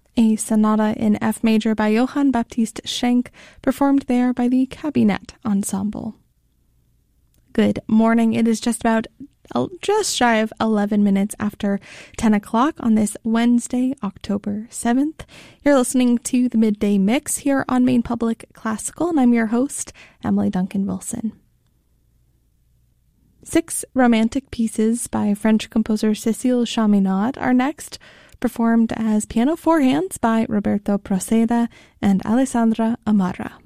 a sonata in F major by Johann Baptist Schenk, performed there by the Cabinet Ensemble. Good morning. It is just shy of 11 minutes after 10 o'clock on this Wednesday, October 7th. You're listening to the Midday Mix here on Maine Public Classical, and I'm your host, Emily Duncan Wilson. 6 romantic pieces by French composer Cécile Chaminade are next, performed as piano four hands by Roberto Proceda and Alessandra Amara.